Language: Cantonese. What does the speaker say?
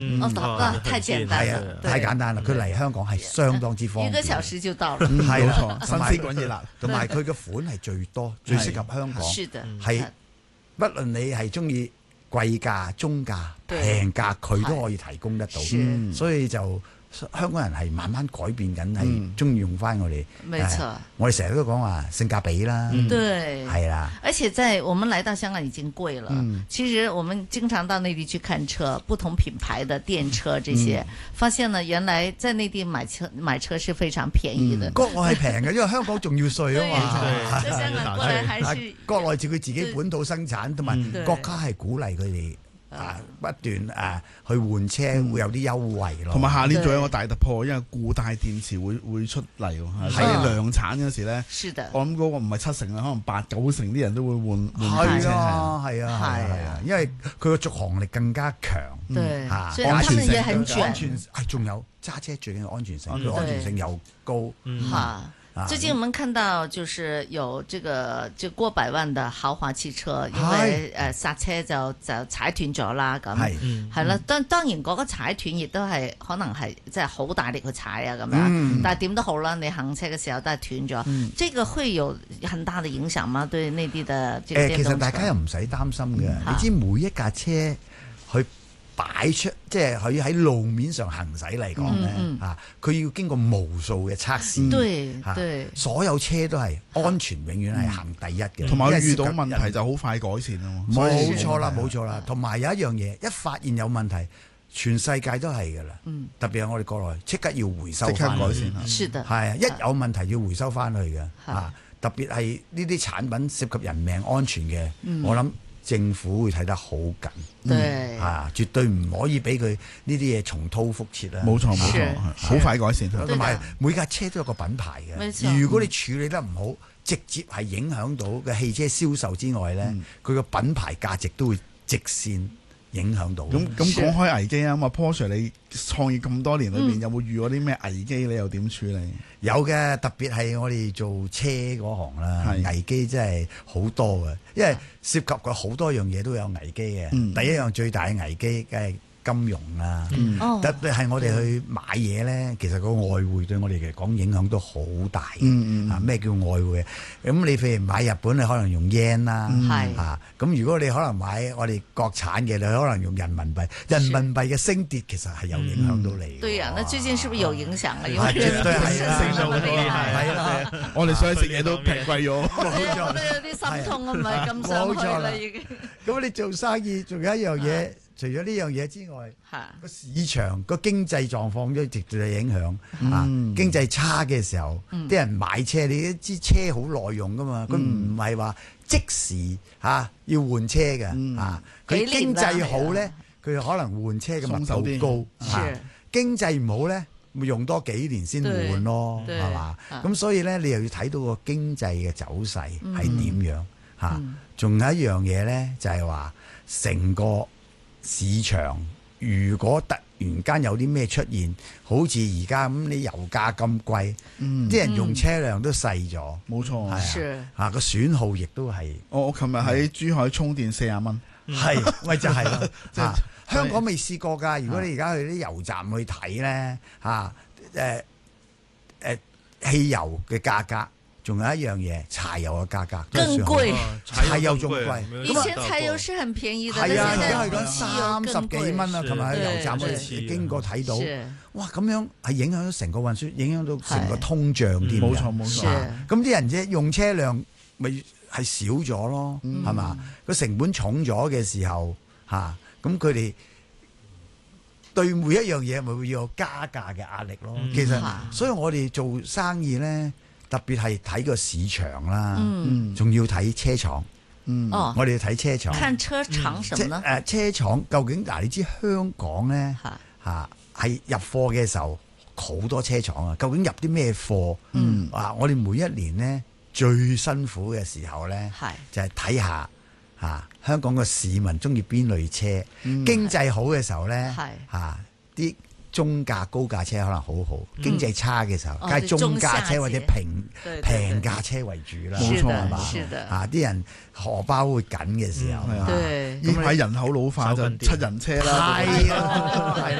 太簡單啦， 太簡單啦！佢嚟香港係相當之方便， 一個小時就到了， 係冇錯，新鮮滾熱辣， 同埋佢嘅款係最多，最適合香港。 是的， 係不論你係中意貴價、中價、平價，佢都可以提供得到。所以就香港人係慢慢改變緊，係中意用翻我哋。 沒錯， 我哋成日都講話性價比啦。 對， 係啦。 而且在我們來到香港已經貴了。其實我們經常到內地去看車，不同品牌的電車這些，發現呢原來在內地買車是非常便宜的。 國內係平嘅，因為香港仲要稅啊嘛。 在香港過來還是國內自佢自己本土生產，同埋國家係鼓勵佢哋。不斷去換車會有啲優惠咯， 同埋下年仲有一個大突破，因為固態電池會出嚟喎，喺量產嗰時咧，我諗嗰個唔係7成啦，可能8、9成啲人都會換車。係啊，因為佢個續航力更加強， 所以他們也很卷。 安全係仲有揸車最緊要安全性，佢安全性又高。 最近我們看到就是有這個就過百萬的豪華汽車，因為剎車就踩斷咗啦，咁係啦。當然嗰個踩斷亦都係可能係即係好大力去踩啊咁樣，但係點都好啦，你行車嘅時候都係斷咗。這個會有很大的影響嗎？對內地的這個電動車？ 其實大家又唔使擔心嘅，你知每一架車去擺出即係佢喺路面上行駛嚟講咧，佢要經過無數嘅測試， 對， 所有車都係安全，永遠係行第一嘅。 同埋遇到問題就好快改善啊！ 冇錯啦。同埋有一樣嘢，一發現有問題，全世界都係㗎啦。特別係我哋國內，即刻要回收翻， 改善。 是的， 係啊，一有問題要回收翻去嘅。特別係呢啲產品涉及人命安全嘅，我諗政府會睇得好緊，絕對唔可以俾佢呢啲嘢重蹈覆轍啦。 冇錯，好快改善。 同埋每架車都有個品牌嘅，如果你處理得唔好，直接係影響到嘅汽車銷售之外咧，佢個品牌價值都會直線影響到。 咁講開危機啊，咁啊 Paul Sir 你創業咁多年裏邊有冇遇過啲咩危機？你又點處理？ 有嘅，特別係我哋做車嗰行啦，危機真係好多嘅，因為涉及過好多樣嘢都有危機嘅。第一樣最大嘅危機梗係金融啦，特別係我哋去買嘢咧，其實個外匯對我哋嚟講影響都好大。咩叫外匯？咁你譬如買日本，你可能用 yen 啦，咁如果你可能買我哋國產嘅，你可能用人民幣。人民幣嘅升跌其實係有影響到你。 對呀，那最近是不是有影響啊？ 絕對係啦， 升咗好多，係啦，我哋上去食嘢都平貴咗。 我都有啲心痛啊，唔係咁想去啦已經。 咁你做生意仲有一樣嘢。除咗呢樣嘢之外，個市場個經濟狀況都直接係影響。經濟差嘅時候，啲人買車，你都知車好耐用噶嘛，佢唔係話即時要換車嘅。佢經濟好咧，佢可能換車嘅密度高。經濟唔好咧，咪用多幾年先換咯，係嘛？咁所以咧，你又要睇到個經濟嘅走勢係點樣。仲有一樣嘢咧，就係話成個市場如果突然間有啲咩出現，好似而家咁，你油價咁貴，啲人用車輛都細咗， 冇錯， 個損耗亦都係。 我琴日喺珠海充電40蚊， 咪就係咯。香港未試過㗎。如果你而家去啲油站去睇咧，汽油嘅價格。仲有一樣嘢，柴油嘅價格更貴， 柴油仲貴。 以前柴油是很便宜的， 係啊，而家係講30幾蚊啊！琴日喺油站去經過睇到，哇！咁樣係影響到成個運輸，影響到成個通脹添。 冇錯冇錯。 咁啲人啫用車輛咪係少咗咯，係嘛？個成本重咗嘅時候，咁佢哋對每一樣嘢咪會有加價嘅壓力咯。其實，所以我哋做生意咧。特別係睇個市場啦，仲要睇車廠。我哋要睇車廠。 看車廠什麼呢？ 車廠究竟你知香港咧係入貨嘅時候好多車廠啊，究竟入啲咩貨？我哋每一年咧最辛苦嘅時候咧，就係睇下香港嘅市民中意邊類車。經濟好嘅時候咧，啲中價高價車可能好好，經濟差嘅時候，梗係中價車或者平價車為主啦。 冇錯係嘛？ 啲人荷包會緊嘅時候， 咁喺人口老化就七人車啦。 係咯。